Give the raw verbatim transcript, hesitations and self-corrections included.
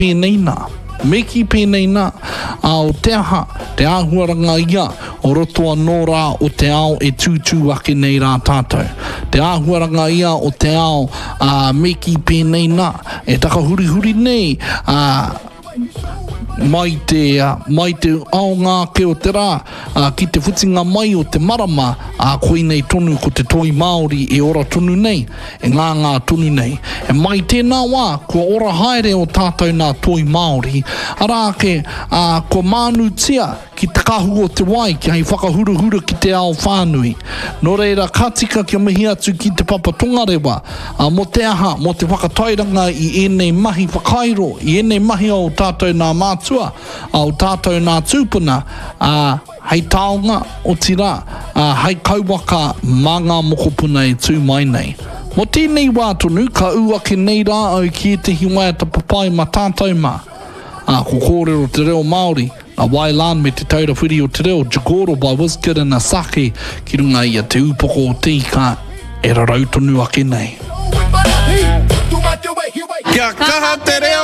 pēnei nā, meki pēnei nā, a o te aha, te āhuaranga ia, o roto anō rā o te ao e tūtū ake nei rā tātou. Te āhuaranga ia o te ao a meki pēnei nā, e takahuri huri nei, a mai te, uh, mai te aonga ke o te rā, uh, ki te whitinga mai o te marama, a uh, koe nei tonu ko te toi Māori e ora tonu nei, e ngā ngā tonu nei. E mai tēnā wā, ko ora haere o tātou nā toi Māori, arā ke uh, ko mānutia ki te kahu o te wai, ki hei whakahuruhuru ki te ao whānui. Nō reira, ka tika kia mihi atu ki te papa tongarewa, uh, mo te aha, mo te whakatairanga i enei mahi whakairo, i enei mahi o tātou nā mātua, au tātou nā tūpuna, uh, hei taonga o tira, uh, hei kauwaka mā ngā mokopuna e tū mai nei. Mo tēnei wā tonu, ka uake nei rā au ki e te hiwai ta papai ma tātou mā. Uh, ko kōrero te reo Māori, a Wailan me te taura whiri o te reo, Jagoro by Wizkid and Asake, ki runga i a te upoko o te ika, e rarau tonu ake nei. Kia kaha te reo!